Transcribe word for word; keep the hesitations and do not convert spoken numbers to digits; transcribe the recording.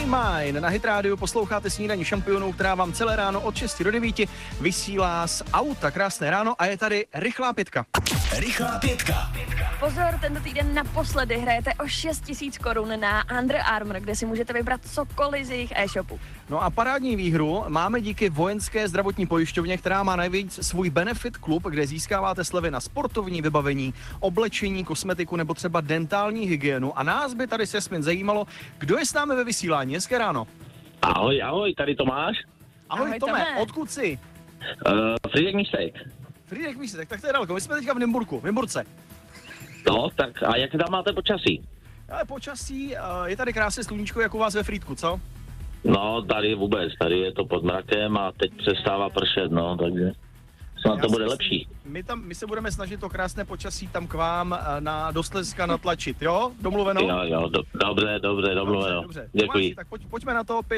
Mine. Na Hit rádiu posloucháte snídaní šampionů, která vám celé ráno od šesti do devíti vysílá z auta. Krásné ráno a je tady rychlá pětka. Rychlá pětka. Pozor, tento týden naposledy hrajete o šest tisíc korun na Under Armour, kde si můžete vybrat cokoliv z jejich e-shopu. No a parádní výhru máme díky Vojenské zdravotní pojišťovně, která má nejvíc svůj Benefit klub, kde získáváte slevy na sportovní vybavení, oblečení, kosmetiku nebo třeba dentální hygienu. A nás by tady se Jasmin zajímalo, kdo je s námi ve vysílání. Hezké ráno. Ahoj, ahoj, tady Tomáš. Ahoj, Ahoj Tome, Tome. odkud jsi? Uh, Fridek Místek. Fridek Místek, tak to je daleko. My jsme teďka v Nymburku, v Nymburce. No, tak a jak tam máte počasí? Ale počasí, uh, je tady krásné sluníčko, jako u vás ve Frýdku, co? No, tady vůbec, tady je to pod mrakem a teď přestává pršet, no, takže snad Já to si bude myslím, lepší. My, tam, my se budeme snažit to krásné počasí tam k vám uh, na do Slezska natlačit, jo? Domluveno? Jo, jo, do, dobře, dobře, domluveno. Dobře, dobře. Děkuji. Tomáši, tak pojď, pojďme na to, pět